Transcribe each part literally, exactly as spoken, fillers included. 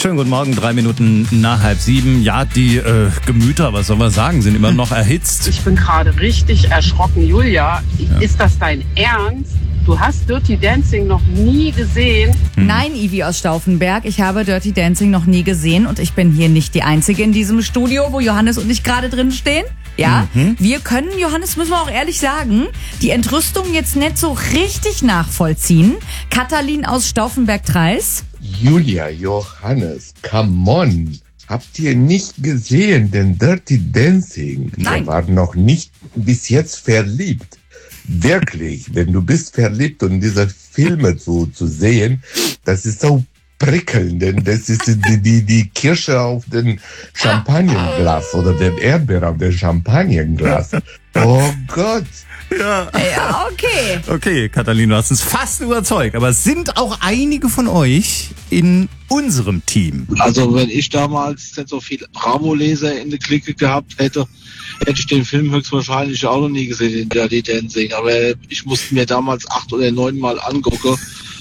Schönen guten Morgen, drei Minuten nach halb sieben. Ja, die äh, Gemüter, was soll man sagen, sind immer noch erhitzt. Ich bin gerade richtig erschrocken. Julia, ja. Ist das dein Ernst? Du hast Dirty Dancing noch nie gesehen? Hm. Nein, Ivi aus Stauffenberg, ich habe Dirty Dancing noch nie gesehen und ich bin hier nicht die Einzige in diesem Studio, wo Johannes und ich gerade drin stehen. Ja, mhm. Wir können, Johannes, müssen wir auch ehrlich sagen, die Entrüstung jetzt nicht so richtig nachvollziehen. Katalin aus Stauffenberg-Treis. Julia, Johannes, come on. Habt ihr nicht gesehen, den Dirty Dancing? Nein. Wir waren noch nicht bis jetzt verliebt. Wirklich, wenn du bist verliebt und diese Filme zu, zu sehen, das ist so prickelnd, denn das ist die, die, die Kirsche auf den Champagnenglas oder den Erdbeer auf den Champagnenglas. Oh Gott. Ja. Ja, okay. Okay, Katalin, du hast uns fast überzeugt, aber es sind auch einige von euch in unserem Team. Also wenn ich damals nicht so viel Bravo-Leser in der Clique gehabt hätte, hätte ich den Film höchstwahrscheinlich auch noch nie gesehen, den Dirty Dancing. Aber ich musste mir damals acht oder neun Mal angucken.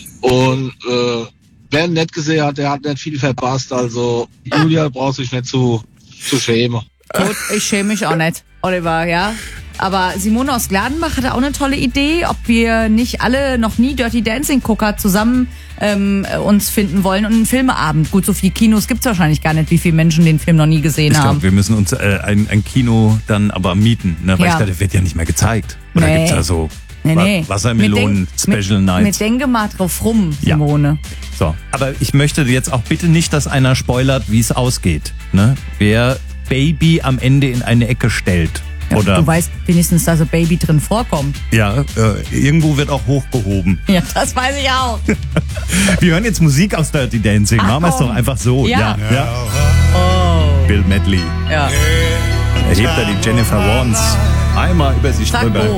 Und äh, wer ihn nicht gesehen hat, der hat nicht viel verpasst. Also Julia braucht sich nicht zu, zu schämen. Gut, ich schäme mich auch nicht, Oliver, ja. Aber Simone aus Gladenbach hatte auch eine tolle Idee, ob wir nicht alle noch nie Dirty Dancing-Gucker zusammen ähm, uns finden wollen und einen Filmeabend. Gut, so viele Kinos gibt's wahrscheinlich gar nicht, wie viele Menschen den Film noch nie gesehen ich glaub, haben. Ich glaube, wir müssen uns äh, ein, ein Kino dann aber mieten, ne? Weil Ja. ich glaube, der wird ja nicht mehr gezeigt. Oder Nee. gibt's da so Nee, nee. Wassermelonen, Mit Special mit, Nights? Mit denke mal drauf rum, Ja. Simone. So, aber ich möchte jetzt auch bitte nicht, dass einer spoilert, wie es ausgeht. Ne? Wer Baby am Ende in eine Ecke stellt. Ja, Oder du weißt wenigstens, dass ein Baby drin vorkommt. ja, äh, irgendwo wird auch hochgehoben. Ja, das weiß ich auch. Wir hören jetzt Musik aus Dirty Dancing. Ach, Machen wir es komm. doch einfach so. Ja. Ja, ja. Oh. Bill Medley. Ja. Erhebt er die Jennifer Warnes einmal über sich Sag drüber. wo.